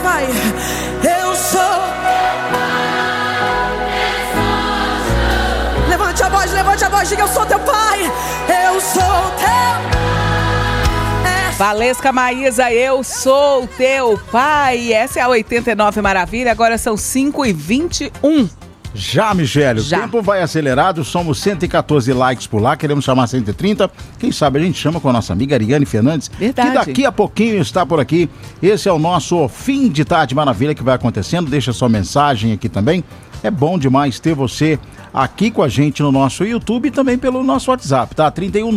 pai. Eu sou. Levante a voz, diga: eu sou teu pai. Eu sou teu. Valesca Maísa, eu sou teu pai. Essa é a 89 Maravilha. Agora são 5h21. Já, Michele, o tempo vai acelerado, somos 114 likes por lá, queremos chamar 130, quem sabe a gente chama com a nossa amiga Ariane Fernandes, verdade, que daqui a pouquinho está por aqui. Esse é o nosso Fim de Tarde Maravilha que vai acontecendo, deixa sua mensagem aqui também. É bom demais ter você aqui com a gente no nosso YouTube e também pelo nosso WhatsApp, tá?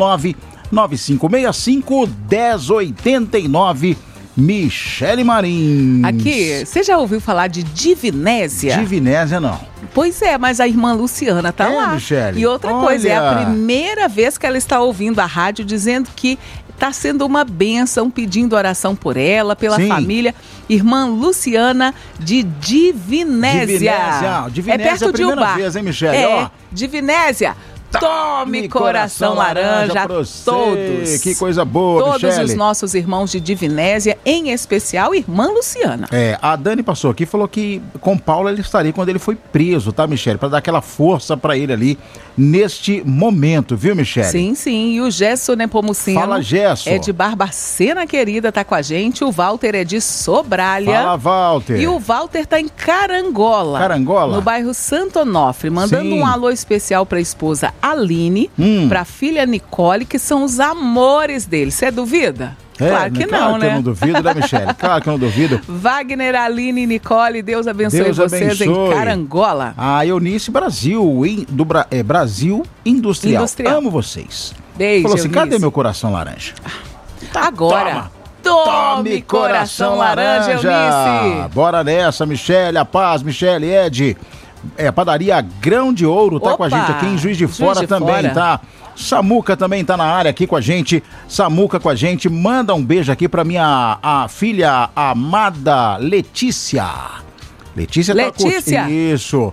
319-9565-1089. Michele Marim. Aqui, você já ouviu falar de divinésia? Divinésia não. Pois é, mas a irmã Luciana tá lá. Michele. E outra coisa, é a primeira vez que ela está ouvindo a rádio dizendo que está sendo uma bênção, pedindo oração por ela, pela família. Irmã Luciana de Divinésia. Divinésia é perto de Ubá. Vez, hein, Michele? É, Divinésia. Tome coração laranja a todos. Que coisa boa, todos Michele. Os nossos irmãos de Divinésia, em especial irmã Luciana. A Dani passou aqui e falou que com Paulo ele estaria quando ele foi preso, tá, Michele? Para dar aquela força para ele ali neste momento, viu, Michele? Sim, sim. E o Gesso Nepomuceno. Fala, Gesso. É de Barbacena, querida, tá com a gente. O Walter é de Sobralha. Fala, Walter. E o Walter tá em Carangola. Carangola? No bairro Santo Onofre, mandando um alô especial pra esposa Aline, pra filha Nicole, que são os amores dele. Você duvida? Claro que não, né? Claro que eu não duvido, né, Michele? Claro que eu não duvido. Wagner, Aline e Nicole, Deus abençoe vocês em Carangola. A Eunice Brasil, Brasil Industrial. Amo vocês. Beijo, falou assim, Eunice. Cadê meu coração laranja? Agora. Tome coração laranja, Eunice. Bora nessa, Michele. A paz, Michele, Ed. Padaria Grão de Ouro tá com a gente aqui em Juiz de Fora também, tá? Samuca também tá na área aqui com a gente. Samuca com a gente. Manda um beijo aqui pra a filha amada Letícia. Letícia. Isso.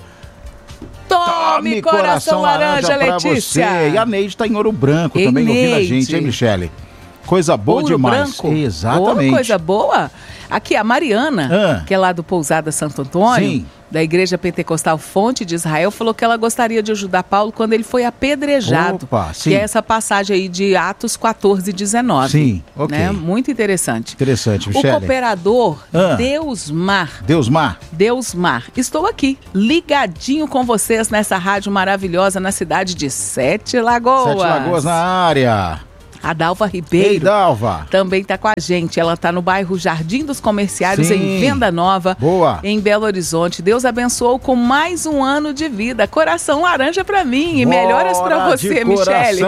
Tome coração laranja, Letícia. Você. E a Neide tá em Ouro Branco também ouvindo a gente, hein, Michele? Coisa boa Ouro demais. Branco. Exatamente. Coisa boa. Aqui, a Mariana, que é lá do Pousada Santo Antônio, da Igreja Pentecostal Fonte de Israel, falou que ela gostaria de ajudar Paulo quando ele foi apedrejado. Que é essa passagem aí de Atos 14, 19. Sim, ok. Né? Muito interessante. Interessante, Michele. O cooperador Deusmar. Estou aqui, ligadinho com vocês nessa rádio maravilhosa na cidade de Sete Lagoas. Sete Lagoas na área. A Dalva Ribeiro. Ei, Dalva. Também está com a gente. Ela está no bairro Jardim dos Comerciários, em Venda Nova. Boa. Em Belo Horizonte. Deus abençoou com mais um ano de vida. Coração laranja para mim. E melhoras para você, Michele.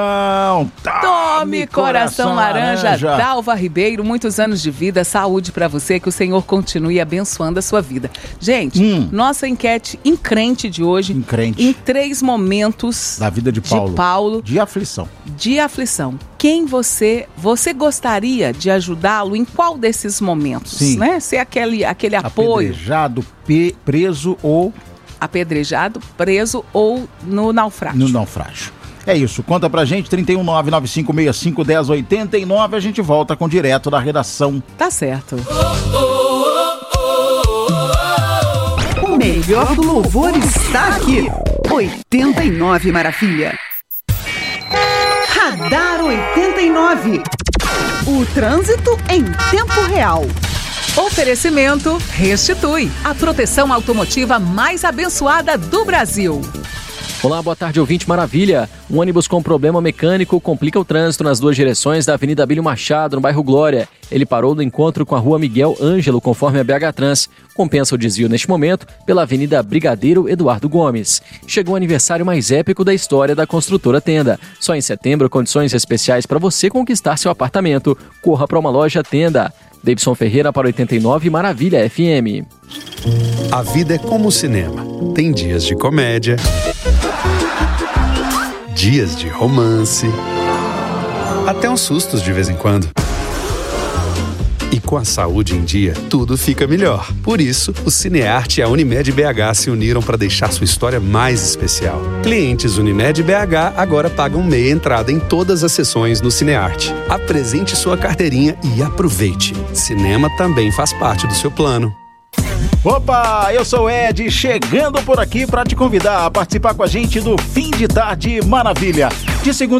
Tome coração laranja. Dalva Ribeiro, muitos anos de vida, saúde para você. Que o Senhor continue abençoando a sua vida. Gente, nossa enquete encrente de hoje. Em 3 momentos da vida de Paulo. De aflição. Quem você gostaria de ajudá-lo em qual desses momentos? Sim. Né? Ser aquele apoio. Apedrejado, preso ou... Apedrejado, preso ou no naufrágio. No naufrágio. É isso, conta pra gente, 319-9565-1089, a gente volta com direto da redação. Tá certo. O melhor do louvor está aqui. 89 Maravilha. Radar 89. O trânsito em tempo real. Oferecimento Restitui, a proteção automotiva mais abençoada do Brasil. Olá, boa tarde, ouvinte Maravilha. Um ônibus com problema mecânico complica o trânsito nas 2 direções da Avenida Abílio Machado, no bairro Glória. Ele parou no encontro com a Rua Miguel Ângelo, conforme a BH Trans. Compensa o desvio neste momento pela Avenida Brigadeiro Eduardo Gomes. Chegou o aniversário mais épico da história da construtora Tenda. Só em setembro, condições especiais para você conquistar seu apartamento. Corra para uma loja Tenda. Davidson Ferreira para 89 Maravilha FM. A vida é como o cinema. Tem dias de comédia, dias de romance, até uns sustos de vez em quando. E com a saúde em dia, tudo fica melhor. Por isso, o Cinearte e a Unimed BH se uniram para deixar sua história mais especial. Clientes Unimed BH agora pagam meia entrada em todas as sessões no Cinearte. Apresente sua carteirinha e aproveite. Cinema também faz parte do seu plano. Opa, eu sou o Ed, chegando por aqui para te convidar a participar com a gente do Fim de Tarde Maravilha. De segunda